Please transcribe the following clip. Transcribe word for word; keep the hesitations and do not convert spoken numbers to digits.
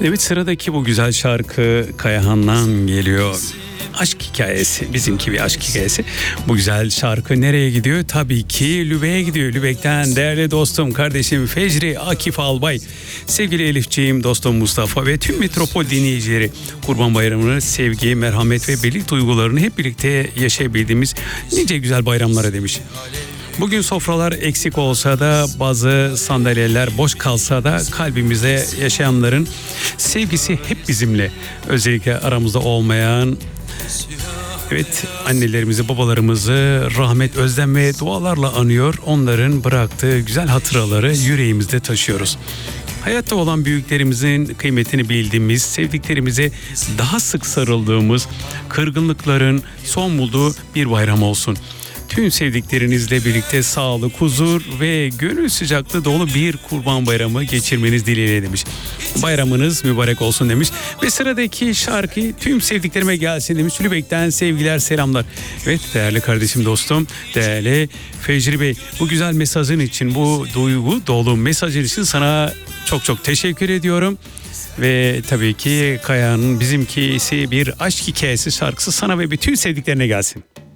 Evet, sıradaki bu güzel şarkı Kayahan'dan geliyor. Aşk hikayesi, bizimki bir aşk hikayesi. Bu güzel şarkı nereye gidiyor? Tabii ki Lübek'e gidiyor. Lübek'ten değerli dostum, kardeşim Fecri Akif Albay, sevgili Elifciğim, dostum Mustafa ve tüm metropol dinleyicileri, Kurban Bayramı'nı sevgi, merhamet ve birlik duygularını hep birlikte yaşayabildiğimiz nice güzel bayramlara demiş. Bugün sofralar eksik olsa da, bazı sandalyeler boş kalsa da kalbimizde yaşayanların sevgisi hep bizimle. Özellikle aramızda olmayan, evet, annelerimizi, babalarımızı rahmet, özlem ve dualarla anıyor. Onların bıraktığı güzel hatıraları yüreğimizde taşıyoruz. Hayatta olan büyüklerimizin kıymetini bildiğimiz, sevdiklerimize daha sık sarıldığımız, kırgınlıkların son bulduğu bir bayram olsun. Tüm sevdiklerinizle birlikte sağlık, huzur ve gönül sıcaklığı dolu bir Kurban Bayramı geçirmeniz dileğiyle demiş. Bayramınız mübarek olsun demiş. Ve sıradaki şarkı tüm sevdiklerime gelsin demiş. Lübek'ten sevgiler, selamlar. Evet değerli kardeşim, dostum, değerli Fecri Bey, bu güzel mesajın için, bu duygu dolu mesajın için sana çok çok teşekkür ediyorum. Ve tabii ki Kaya'nın bizimkisi bir aşk hikayesi şarkısı sana ve bütün sevdiklerine gelsin.